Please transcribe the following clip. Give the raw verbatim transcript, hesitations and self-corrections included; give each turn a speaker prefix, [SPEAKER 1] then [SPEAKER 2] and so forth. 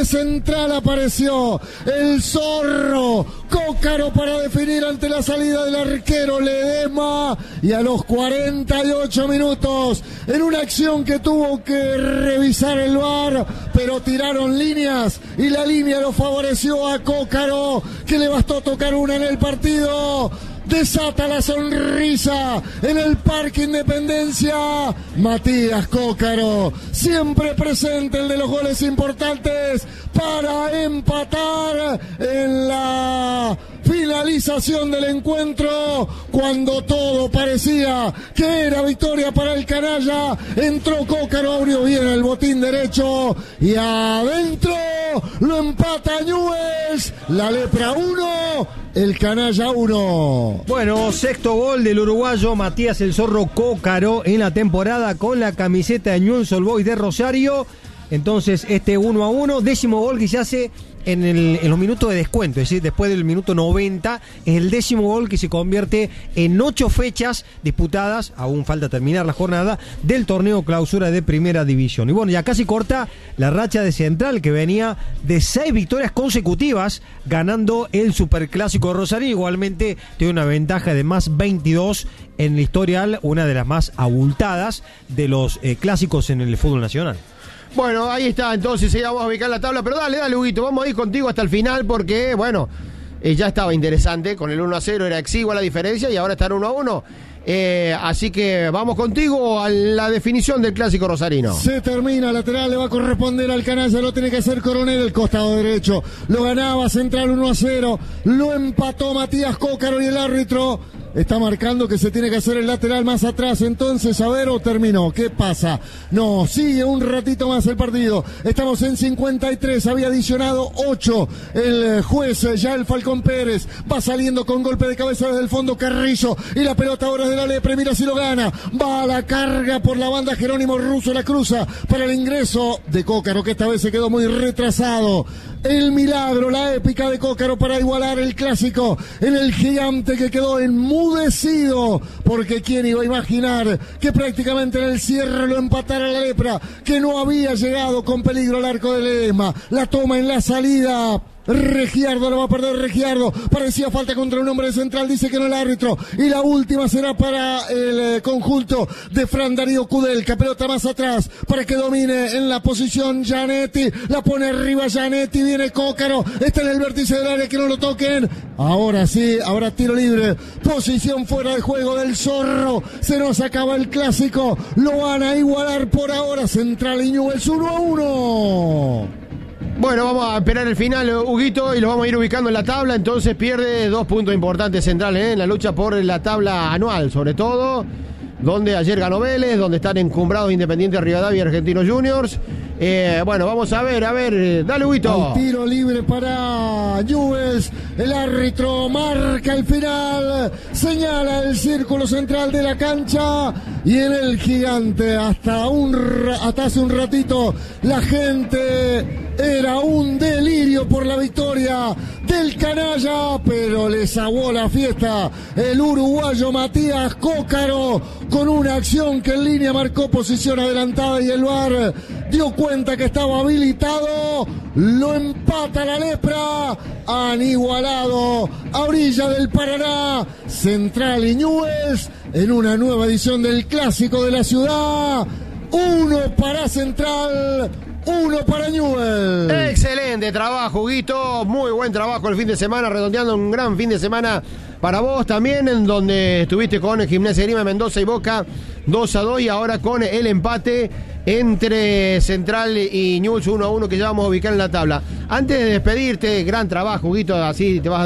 [SPEAKER 1] Central apareció el Zorro Cócaro para definir ante la salida del arquero Ledesma, y a los cuarenta y ocho minutos, en una acción que tuvo que revisar el V A R, pero tiraron líneas y la línea lo favoreció a Cócaro, que le bastó tocar una en el partido. Desata la sonrisa en el Parque Independencia. Matías Cócaro, siempre presente, el de los goles importantes para empatar en la finalización del encuentro, cuando todo parecía que era victoria para el canalla. Entró Cócaro, abrió bien el botín derecho y adentro lo empata Newell's. La Lepra uno, el canalla uno.
[SPEAKER 2] Bueno, sexto gol del uruguayo Matías el Zorro Cócaro en la temporada con la camiseta de Newell's Old Boys de Rosario. Entonces este uno a uno, décimo gol que se hace en, el, en los minutos de descuento, es decir, después del minuto noventa, es el décimo gol que se convierte en ocho fechas disputadas, aún falta terminar la jornada, del torneo clausura de Primera División. Y bueno, ya casi corta la racha de Central, que venía de seis victorias consecutivas, ganando el Superclásico de Rosario. Igualmente tiene una ventaja de más veintidós en el historial, una de las más abultadas de los eh, clásicos en el fútbol nacional.
[SPEAKER 3] Bueno, ahí está, entonces ya vamos a ubicar la tabla, pero dale, dale, Huguito, vamos a ir contigo hasta el final porque, bueno, eh, ya estaba interesante, con el uno a cero era exigua la diferencia y ahora está el uno a uno. Eh, así que vamos contigo a la definición del clásico rosarino.
[SPEAKER 1] Se termina, lateral le va a corresponder al canalla, lo tiene que hacer Coronel, el costado derecho. Lo ganaba Central uno a cero, lo empató Matías Cócaro y el árbitro está marcando que se tiene que hacer el lateral más atrás. Entonces, a ver, o terminó, ¿qué pasa? No, sigue un ratito más el partido. Estamos en cincuenta y tres, había adicionado ocho el juez, ya el Falcón Pérez va saliendo con golpe de cabeza desde el fondo Carrillo, y la pelota ahora es de la Lepre, mira si lo gana, va a la carga por la banda Jerónimo Russo, la cruza para el ingreso de Cócaro, que esta vez se quedó muy retrasado. El milagro, la épica de Cócaro para igualar el clásico en el gigante, que quedó enmudecido, porque quién iba a imaginar que prácticamente en el cierre lo empatara la Lepra, que no había llegado con peligro al arco de Ledesma. La toma en la salida Regiardo, lo va a perder Regiardo, parecía falta contra un hombre de Central, dice que no el árbitro, y la última será para el eh, conjunto de Fran Darío Kudelka. Pelota más atrás para que domine en la posición Gianetti, la pone arriba Gianetti, viene Cócaro, está en el vértice del área, que no lo toquen. Ahora sí, ahora tiro libre, posición fuera de juego del Zorro, se nos acaba el clásico, lo van a igualar por ahora Central y Newell's uno a uno.
[SPEAKER 3] Bueno, vamos a esperar el final, Huguito, y lo vamos a ir ubicando en la tabla. Entonces pierde dos puntos importantes Centrales ¿eh? en la lucha por la tabla anual, sobre todo, donde ayer ganó Vélez, donde están encumbrados Independiente Rivadavia y Argentinos Juniors. Eh, bueno, vamos a ver, a ver, dale, Huguito.
[SPEAKER 1] El tiro libre para Newell's, el árbitro marca el final, señala el círculo central de la cancha, y en el gigante hasta, un, hasta hace un ratito la gente era un delirio por la victoria del canalla, pero les aguó la fiesta el uruguayo Matías Cócaro con una acción que en línea marcó posición adelantada, y el V A R dio cuenta que estaba habilitado, lo empata la Lepra. Han igualado a orilla del Paraná Central y Newell's en una nueva edición del Clásico de la Ciudad. Uno para Central, uno para Newell's.
[SPEAKER 3] Excelente trabajo, Huguito, muy buen trabajo el fin de semana, redondeando un gran fin de semana para vos también, en donde estuviste con el Gimnasia de Grima, Mendoza y Boca dos a dos, y ahora con el empate entre Central y Newell's uno a uno, que ya vamos a ubicar en la tabla. Antes de despedirte, gran trabajo, Huguito, así te vas a